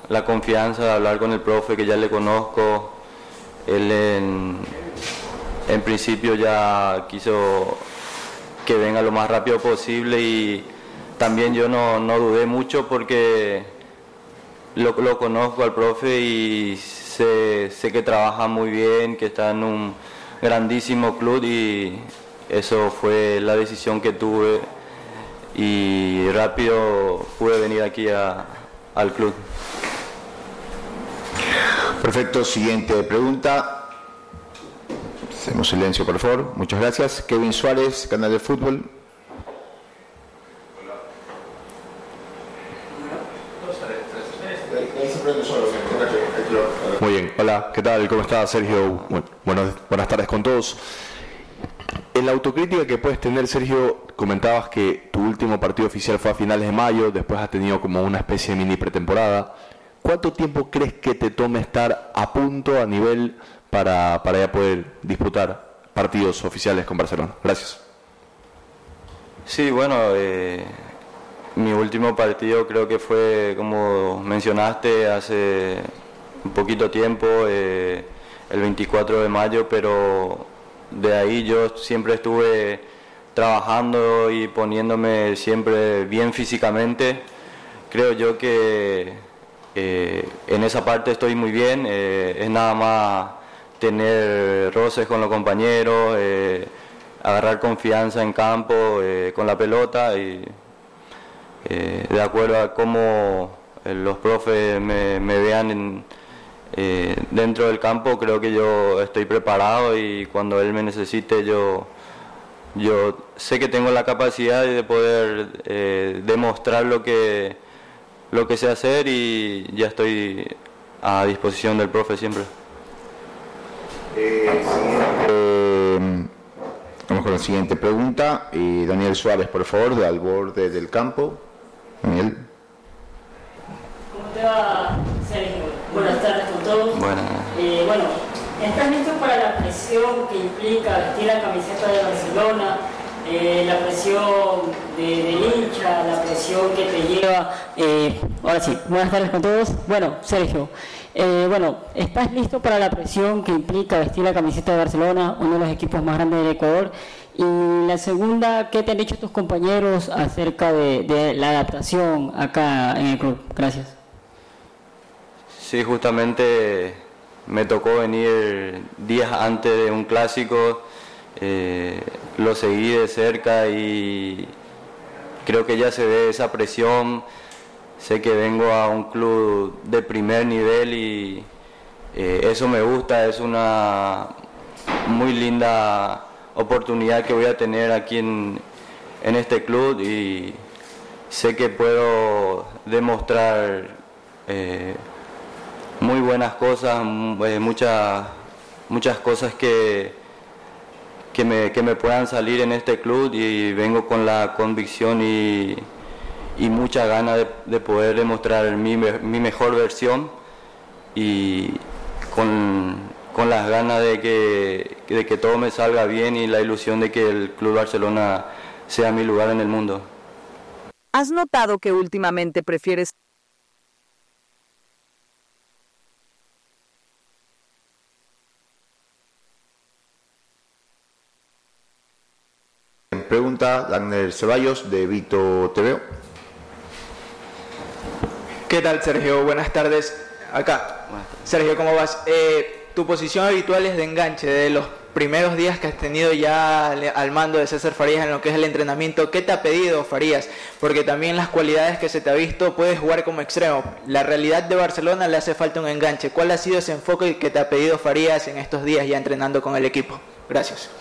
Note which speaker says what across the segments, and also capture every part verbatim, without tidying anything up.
Speaker 1: la confianza de hablar con el profe, que ya le conozco. Él en, en principio ya quiso que venga lo más rápido posible y también yo no, no dudé mucho porque lo, lo conozco al profe y sé, sé que trabaja muy bien, que está en un grandísimo club y eso fue la decisión que tuve y rápido pude venir aquí a, al club.
Speaker 2: Perfecto, siguiente pregunta. Hacemos silencio, por favor. Muchas gracias. Kevin Suárez, Canal de Fútbol.
Speaker 3: Muy bien, hola, ¿qué tal? ¿Cómo estás, Sergio? Bueno, buenas tardes con todos. En la autocrítica que puedes tener, Sergio, comentabas que tu último partido oficial fue a finales de mayo, después has tenido como una especie de mini pretemporada. ¿Cuánto tiempo crees que te tome estar a punto a nivel para, para ya poder disputar partidos oficiales con Barcelona? Gracias.
Speaker 1: Sí, bueno, eh, mi último partido creo que fue, como mencionaste, hace un poquito tiempo, eh, el veinticuatro de mayo, pero de ahí yo siempre estuve trabajando y poniéndome siempre bien físicamente. Creo yo que eh, en esa parte estoy muy bien, eh, es nada más tener roces con los compañeros, eh, agarrar confianza en campo, eh, con la pelota y eh, de acuerdo a cómo eh, los profes me, me vean en, eh, dentro del campo, creo que yo estoy preparado y cuando él me necesite yo, yo sé que tengo la capacidad de poder eh, demostrar lo que, lo que sé hacer y ya estoy a disposición del profe siempre.
Speaker 2: Eh, eh, vamos con la siguiente pregunta. Eh, Daniel Suárez, por favor, de al borde del campo. Daniel.
Speaker 4: ¿Cómo te va, Sergio? Buenas tardes con todos.
Speaker 1: Buenas.
Speaker 4: Eh, bueno, ¿estás listo para la presión que implica vestir la camiseta de Barcelona? Eh, la presión de, del hincha, la presión que te lleva. Eh, ahora sí, buenas tardes con todos. Bueno, Sergio, eh, bueno, ¿estás listo para la presión que implica vestir la camiseta de Barcelona, uno de los equipos más grandes del Ecuador? Y la segunda, ¿qué te han dicho tus compañeros acerca de, de la adaptación acá en el club? Gracias.
Speaker 1: Sí, justamente me tocó venir días antes de un clásico. Eh, lo seguí de cerca y creo que ya se ve esa presión. Sé que vengo a un club de primer nivel y eh, eso me gusta, es una muy linda oportunidad que voy a tener aquí en, en este club y sé que puedo demostrar eh, muy buenas cosas, eh, muchas, muchas cosas que Que me, que me puedan salir en este club y vengo con la convicción y, y mucha ganas de, de poder demostrar mi, mi mejor versión y con, con las ganas de que, de que todo me salga bien y la ilusión de que el Club Barcelona sea mi lugar en el mundo.
Speaker 5: ¿Has notado que últimamente prefieres
Speaker 2: Pregunta Daniel Ceballos de Vito T V.
Speaker 6: ¿Qué tal, Sergio? Buenas tardes. Acá. Sergio, ¿cómo vas? Eh, tu posición habitual es de enganche. De los primeros días que has tenido ya al mando de César Farías en lo que es el entrenamiento, ¿qué te ha pedido Farías? Porque también las cualidades que se te ha visto, puedes jugar como extremo. La realidad de Barcelona le hace falta un enganche. ¿Cuál ha sido ese enfoque que te ha pedido Farías en estos días ya entrenando con el equipo? Gracias.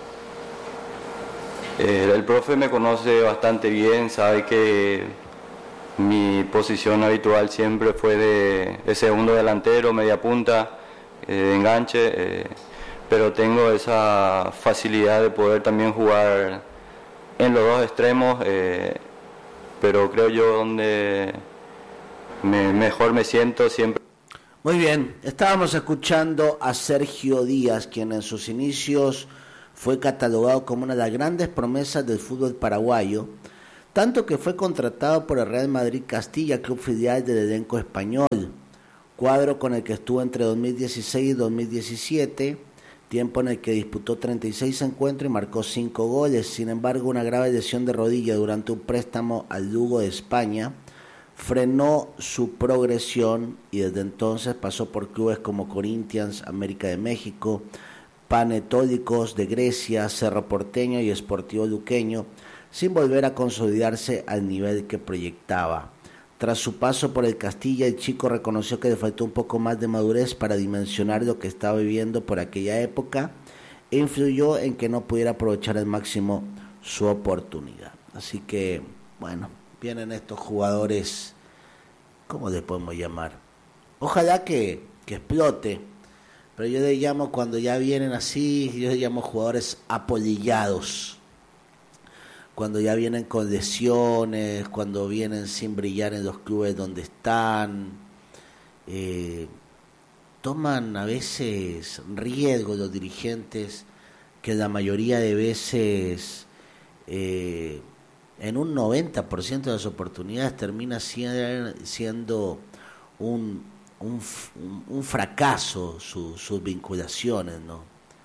Speaker 1: Eh, el profe me conoce bastante bien, sabe que mi posición habitual siempre fue de, de segundo delantero, media punta, eh, de enganche, eh, pero tengo esa facilidad de poder también jugar en los dos extremos, eh, pero creo yo donde me, mejor me siento siempre.
Speaker 7: Muy bien, estábamos escuchando a Sergio Díaz, quien en sus inicios fue catalogado como una de las grandes promesas del fútbol paraguayo. tanto que fue contratado por el Real Madrid Castilla, club filial del elenco español, cuadro con el que estuvo entre dos mil dieciséis y dos mil diecisiete, tiempo en el que disputó treinta y seis encuentros y marcó cinco goles. Sin embargo, una grave lesión de rodilla durante un préstamo al Lugo de España frenó su progresión y desde entonces pasó por clubes como Corinthians, América de México, Panetólicos de Grecia, Cerro Porteño y Sportivo Luqueño, sin volver a consolidarse al nivel que proyectaba. Tras su paso por el Castilla, el chico reconoció que le faltó un poco más de madurez para dimensionar lo que estaba viviendo por aquella época e influyó en que no pudiera aprovechar al máximo su oportunidad. Así que, bueno, vienen estos jugadores, ¿cómo le podemos llamar? Ojalá que, que explote, pero yo le llamo, cuando ya vienen así, yo le llamo jugadores apolillados. Cuando ya vienen con lesiones, cuando vienen sin brillar en los clubes donde están, eh, toman a veces riesgos los dirigentes que la mayoría de veces, eh, en un noventa por ciento de las oportunidades, termina siendo un, un, un fracaso su, sus vinculaciones, ¿no?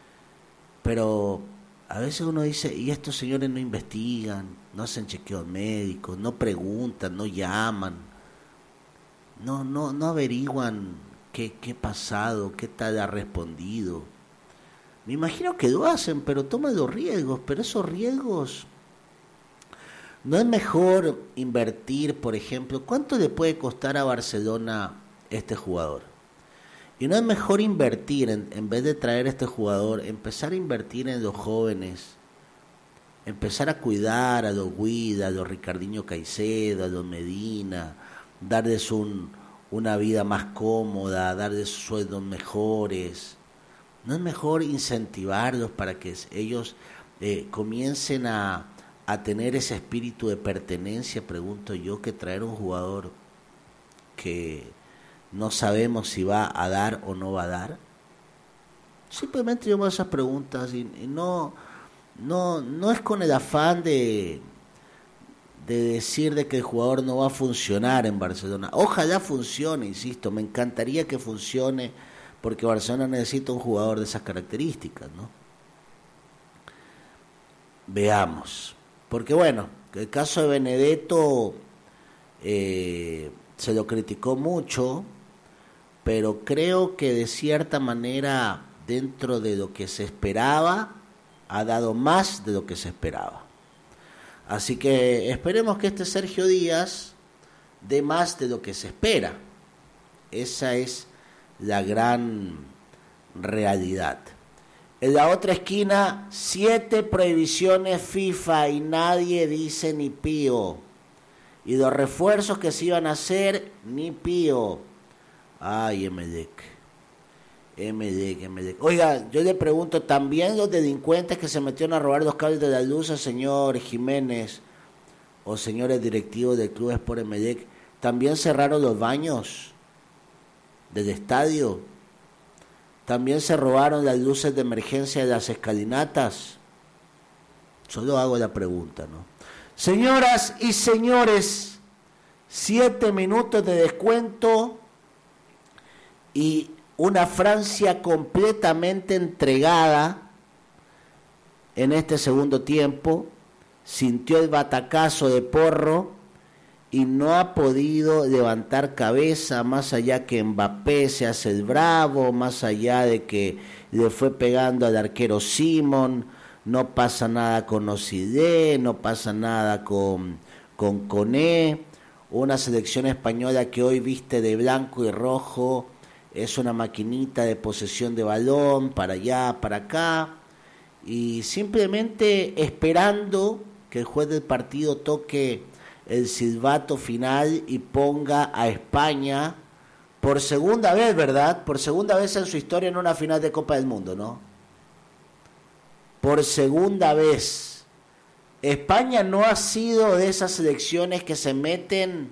Speaker 7: Pero a veces uno dice, y estos señores no investigan, no hacen chequeos médicos, no preguntan, no llaman, no no no averiguan qué qué ha pasado, qué tal ha respondido. Me imagino que lo hacen, pero toman los riesgos, pero esos riesgos, ¿no es mejor invertir, por ejemplo? ¿Cuánto le puede costar a Barcelona este jugador? Y no es mejor invertir, en, en vez de traer a este jugador, empezar a invertir en los jóvenes, empezar a cuidar a los Guida, a los Ricardinho Caicedo, a los Medina, darles un, una vida más cómoda, darles sueldos mejores. ¿No es mejor incentivarlos para que ellos eh, comiencen a, a tener ese espíritu de pertenencia, pregunto yo, que traer un jugador que no sabemos si va a dar o no va a dar? Simplemente yo me hago esas preguntas y, y no, no, no es con el afán de, de decir de que el jugador no va a funcionar en Barcelona. Ojalá funcione, insisto, me encantaría que funcione, porque Barcelona necesita un jugador de esas características, ¿no? Veamos, porque bueno, el caso de Benedetto eh, se lo criticó mucho, pero creo que de cierta manera, dentro de lo que se esperaba, ha dado más de lo que se esperaba. Así que esperemos que este Sergio Díaz dé más de lo que se espera. Esa es la gran realidad. En la otra esquina, siete prohibiciones FIFA y nadie dice ni pío. Y los refuerzos que se iban a hacer, ni pío. Ay, Emelec, Emelec, Emelec. Oiga, yo le pregunto, ¿también los delincuentes que se metieron a robar los cables de la luz al señor Jiménez o señores directivos del Club Sport Emelec, también cerraron los baños del estadio? ¿También se robaron las luces de emergencia de las escalinatas? Solo hago la pregunta, ¿no? Señoras y señores, siete minutos de descuento y una Francia completamente entregada en este segundo tiempo. Sintió el batacazo de Porro y no ha podido levantar cabeza, más allá que Mbappé se hace el bravo, más allá de que le fue pegando al arquero Simon. No pasa nada con Osidé, no pasa nada con, con Koné. Una selección española que hoy viste de blanco y rojo, es una maquinita de posesión de balón, para allá, para acá, y simplemente esperando que el juez del partido toque el silbato final y ponga a España por segunda vez, ¿verdad? Por segunda vez en su historia en una final de Copa del Mundo, ¿no? Por segunda vez. España no ha sido de esas selecciones que se meten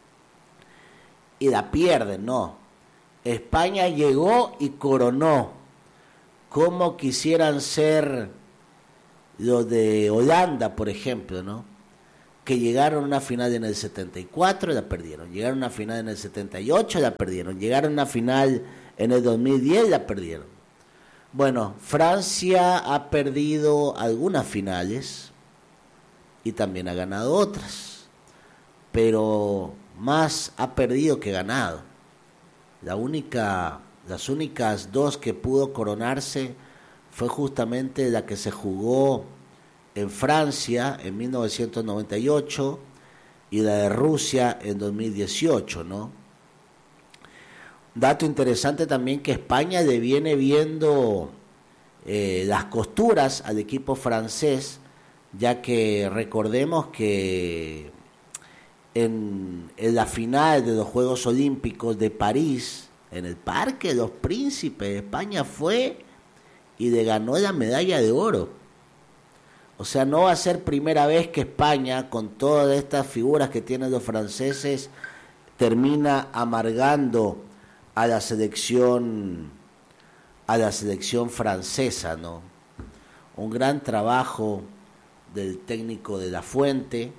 Speaker 7: y la pierden, no. España llegó y coronó, como quisieran ser los de Holanda, por ejemplo, ¿no? que llegaron a una final en el setenta y cuatro y la perdieron, llegaron a una final en el setenta y ocho y la perdieron, llegaron a una final en el dos mil diez y la perdieron. Bueno, Francia ha perdido algunas finales y también ha ganado otras, pero más ha perdido que ganado. La única, las únicas dos que pudo coronarse fue justamente la que se jugó en Francia en mil novecientos noventa y ocho y la de Rusia en dos mil dieciocho, ¿no? Dato interesante también que España le viene viendo eh, las costuras al equipo francés, ya que recordemos que en, en la final de los Juegos Olímpicos de París, en el Parque de los Príncipes, España fue y le ganó la medalla de oro. O sea, no va a ser primera vez que España, con todas estas figuras que tienen los franceses, termina amargando a la selección a la selección francesa, ¿no? Un gran trabajo del técnico de La Fuente,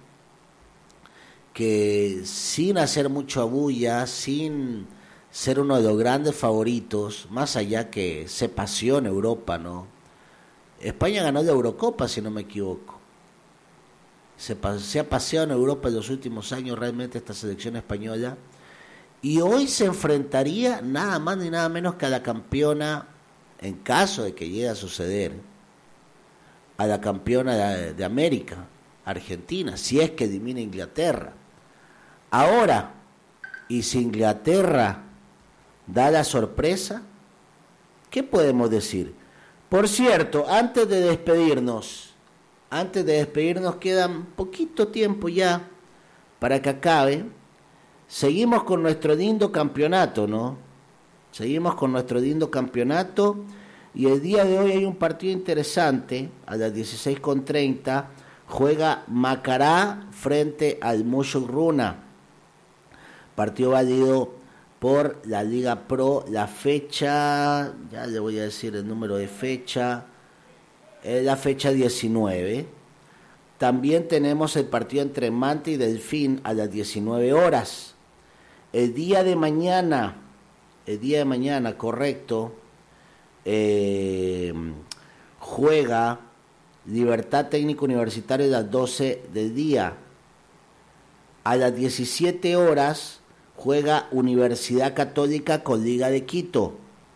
Speaker 7: que sin hacer mucho abulla, sin ser uno de los grandes favoritos, más allá que se paseó en Europa, ¿no? España ganó la Eurocopa, si no me equivoco. Se, se ha paseado en Europa en los últimos años realmente esta selección española. Y hoy se enfrentaría nada más ni nada menos que a la campeona, en caso de que llegue a suceder, a la campeona de, de América, Argentina, si es que elimina Inglaterra. Ahora, y si Inglaterra da la sorpresa, ¿qué podemos decir? Por cierto, antes de despedirnos, antes de despedirnos quedan poquito tiempo ya para que acabe. Seguimos con nuestro lindo campeonato, ¿no? Seguimos con nuestro lindo campeonato y el día de hoy hay un partido interesante. A las dieciséis con treinta juega Macará frente al Mushurruna. Partido válido por la Liga Pro. La fecha, ya le voy a decir el número de fecha, es la fecha diecinueve. También tenemos el partido entre Manta y Delfín a las diecinueve horas. El día de mañana, el día de mañana, correcto, eh, juega Libertad Técnico Universitario a las doce del día. A las diecisiete horas juega Universidad Católica con Liga de Quito.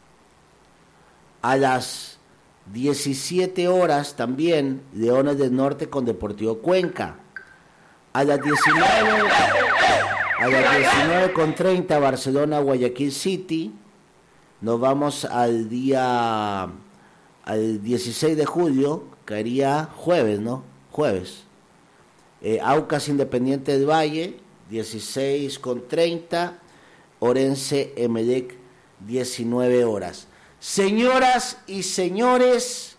Speaker 7: A las diecisiete horas también Leones del Norte con Deportivo Cuenca. A las diecinueve a las diecinueve con treinta Barcelona Guayaquil City. Nos vamos al día al dieciséis de julio, caería jueves, ¿no? Jueves. Eh, Aucas Independiente del Valle, dieciséis con treinta, Orense Emelec, diecinueve horas. Señoras y señores,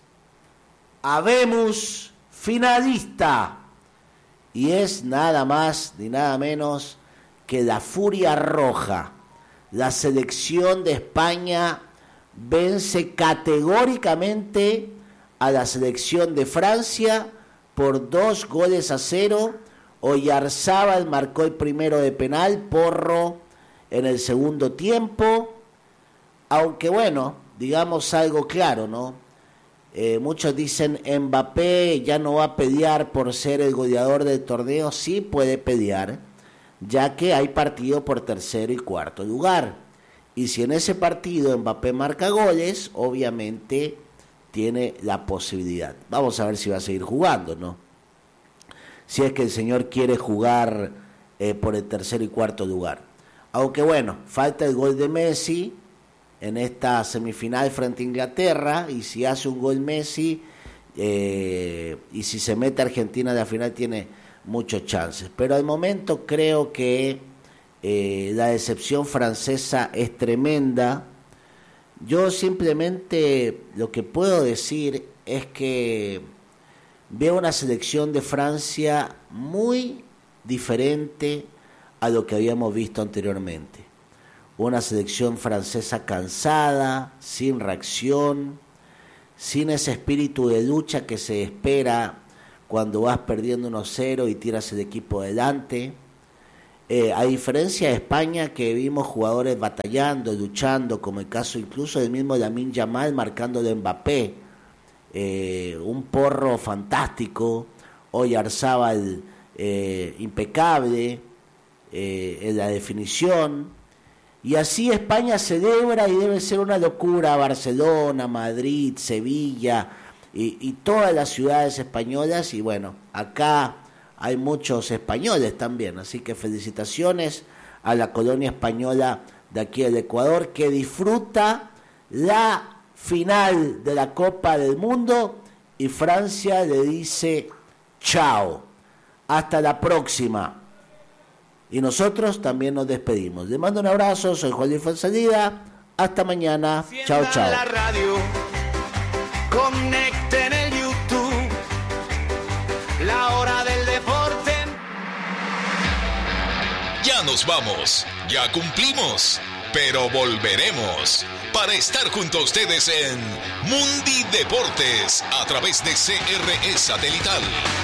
Speaker 7: habemos finalista. Y es nada más ni nada menos que la Furia Roja. La selección de España vence categóricamente a la selección de Francia por dos goles a cero. Oyarzábal marcó el primero de penal, Porro en el segundo tiempo. Aunque bueno, digamos algo claro, ¿no? Eh, muchos dicen Mbappé ya no va a pelear por ser el goleador del torneo. Sí puede pelear, ya que hay partido por tercero y cuarto lugar. Y si en ese partido Mbappé marca goles, obviamente tiene la posibilidad. Vamos a ver si va a seguir jugando, ¿no? Si es que el señor quiere jugar eh, por el tercero y cuarto lugar. Aunque bueno, falta el gol de Messi en esta semifinal frente a Inglaterra, y si hace un gol Messi, eh, y si se mete a Argentina a la final, tiene muchos chances. Pero al momento creo que eh, la decepción francesa es tremenda. Yo simplemente lo que puedo decir es que veo una selección de Francia muy diferente a lo que habíamos visto anteriormente. Una selección francesa cansada, sin reacción, sin ese espíritu de lucha que se espera cuando vas perdiendo uno cero y tiras el equipo adelante. Eh, a diferencia de España, que vimos jugadores batallando, luchando, como el caso incluso del mismo Lamine Yamal marcando de Mbappé, eh, un porro fantástico, Oyarzábal eh, impecable eh, en la definición, y así España celebra y debe ser una locura Barcelona, Madrid, Sevilla y, y todas las ciudades españolas, y bueno, acá hay muchos españoles también, así que felicitaciones a la colonia española de aquí del Ecuador, que disfruta la final de la Copa del Mundo, y Francia le dice chao, hasta la próxima. Y nosotros también nos despedimos. Les mando un abrazo, soy Juan Luis Fonsalida, hasta mañana, chao, chao.
Speaker 8: La radio, conecten el YouTube, la hora del deporte.
Speaker 9: Ya nos vamos, ya cumplimos, pero volveremos para estar junto a ustedes en Mundi Deportes a través de C R E Satelital.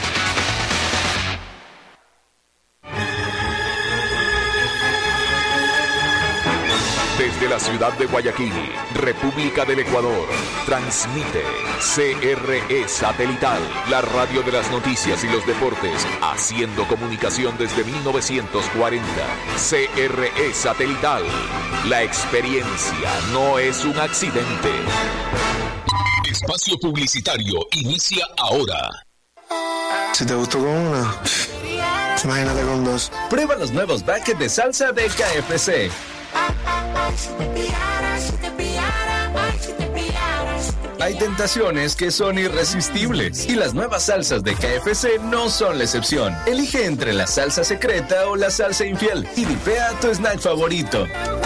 Speaker 9: Desde la ciudad de Guayaquil, República del Ecuador, transmite C R E Satelital, la radio de las noticias y los deportes, haciendo comunicación desde mil novecientos cuarenta. C R E Satelital, la experiencia no es un accidente. Espacio publicitario inicia ahora.
Speaker 10: Si te gustó con una, imagínate con dos.
Speaker 11: Prueba los nuevos buckets de salsa de K F C. Hay tentaciones que son irresistibles y las nuevas salsas de K F C no son la excepción. Elige entre la salsa secreta o la salsa infiel y dipea tu snack favorito.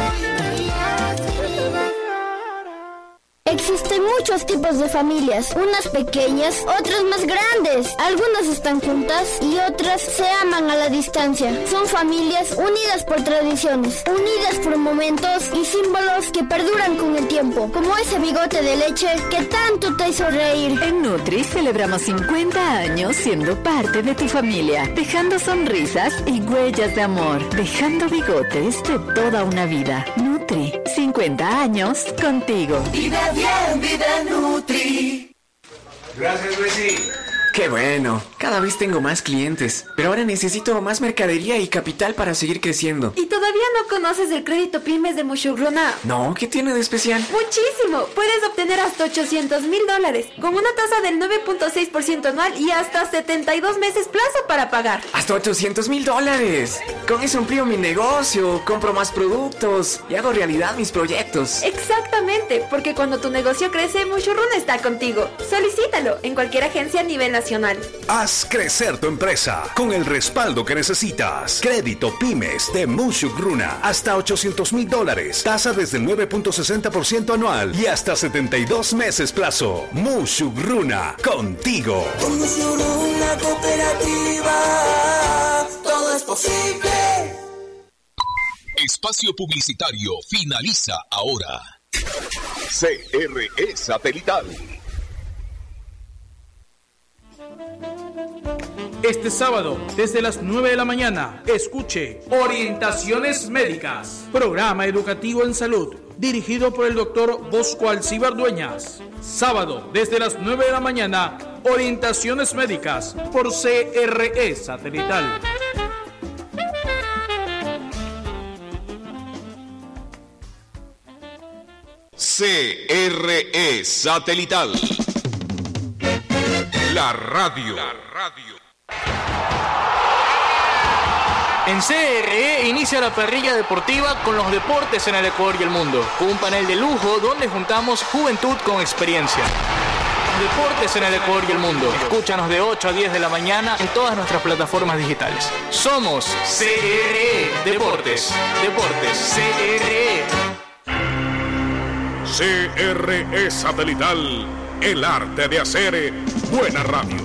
Speaker 12: Existen muchos tipos de familias, unas pequeñas, otras más grandes. Algunas están juntas y otras se aman a la distancia. Son familias unidas por tradiciones, unidas por momentos y símbolos que perduran con el tiempo, como ese bigote de leche que tanto te hizo reír.
Speaker 13: En Nutri celebramos cincuenta años siendo parte de tu familia, dejando sonrisas y huellas de amor, dejando bigotes de toda una vida. Nutri, cincuenta años contigo.
Speaker 8: Vive bien, vive Nutri.
Speaker 14: Gracias, Bessie. Qué bueno, cada vez tengo más clientes, pero ahora necesito más mercadería y capital para seguir creciendo.
Speaker 15: ¿Y todavía no conoces el crédito Pymes de Mushurruna?
Speaker 14: No, ¿qué tiene de especial?
Speaker 15: ¡Muchísimo! Puedes obtener hasta ochocientos mil dólares, con una tasa del nueve punto seis por ciento anual y hasta setenta y dos meses plazo para pagar.
Speaker 14: ¡Hasta ochocientos mil dólares! Con eso amplío mi negocio, compro más productos y hago realidad mis proyectos.
Speaker 15: Exactamente, porque cuando tu negocio crece, Mushurruna está contigo. Solicítalo en cualquier agencia a nivel nacional.
Speaker 16: Haz crecer tu empresa con el respaldo que necesitas. Crédito Pymes de Mushurruna. Hasta ochocientos mil dólares. Tasa desde el nueve punto sesenta por ciento anual y hasta setenta y dos meses plazo. Mushurruna, contigo.
Speaker 8: Con Mushurruna Cooperativa, todo es posible.
Speaker 9: Espacio publicitario finaliza ahora. C R E Satelital.
Speaker 17: Este sábado, desde las nueve de la mañana, escuche Orientaciones Médicas, programa educativo en salud, dirigido por el doctor Bosco Alcibar Dueñas. Sábado, desde las nueve de la mañana, Orientaciones Médicas, por C R E Satelital.
Speaker 9: C R E Satelital. La radio. La radio.
Speaker 18: En C R E inicia la parrilla deportiva con los deportes en el Ecuador y el mundo, con un panel de lujo donde juntamos juventud con experiencia. Deportes en el Ecuador y el mundo. Escúchanos de ocho a diez de la mañana en todas nuestras plataformas digitales. Somos C R E Deportes. Deportes. C R E.
Speaker 16: C R E Satelital. El arte de hacer buena radio.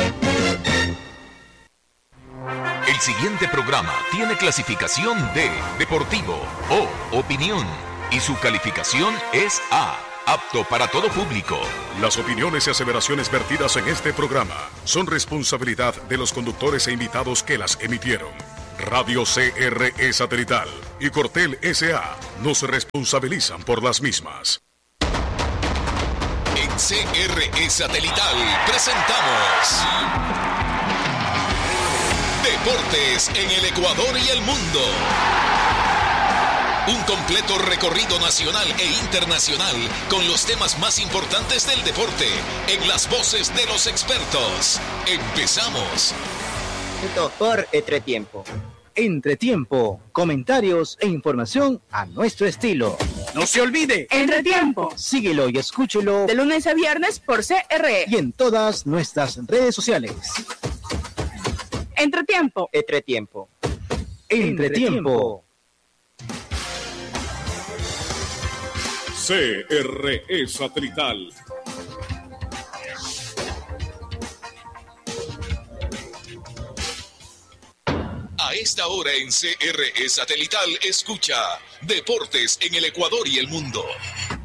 Speaker 9: El siguiente programa tiene clasificación de Deportivo o Opinión y su calificación es A, apto para todo público.
Speaker 16: Las opiniones y aseveraciones vertidas en este programa son responsabilidad de los conductores e invitados que las emitieron. Radio C R E Satelital y Cortel S A no se responsabilizan por las mismas.
Speaker 9: En C R E Satelital presentamos Deportes en el Ecuador y el mundo. Un completo recorrido nacional e internacional con los temas más importantes del deporte en las voces de los expertos. Empezamos.
Speaker 19: Por Entretiempo. Entretiempo, comentarios e información a nuestro estilo.
Speaker 17: No se olvide,
Speaker 19: Entretiempo. Síguelo y escúchelo
Speaker 20: de lunes a viernes por C R E
Speaker 19: y en todas nuestras redes sociales.
Speaker 20: Entretiempo.
Speaker 19: Entretiempo. Entretiempo.
Speaker 16: C R E Satelital.
Speaker 9: A esta hora en C R E Satelital escucha Deportes en el Ecuador y el mundo.